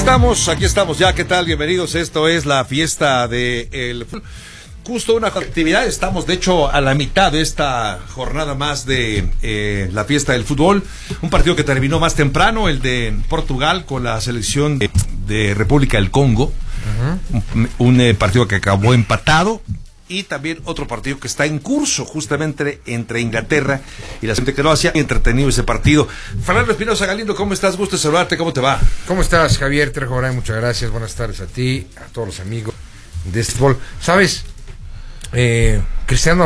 aquí estamos ya, ¿qué tal? Bienvenidos, esto es la fiesta de justo una actividad, estamos de hecho a la mitad de esta jornada más de la fiesta del fútbol, un partido que terminó más temprano, el de Portugal con la selección de República del Congo, un partido que acabó empatado. Y también otro partido que está en curso, justamente entre Inglaterra y la selección de Croacia. Entretenido ese partido. Fernando Espinosa Galindo, ¿cómo estás? Gusto de saludarte, ¿cómo te va? ¿Cómo estás, Javier Trejoray? Muchas gracias, buenas tardes a ti, a todos los amigos de fútbol. ¿Sabes? Cristiano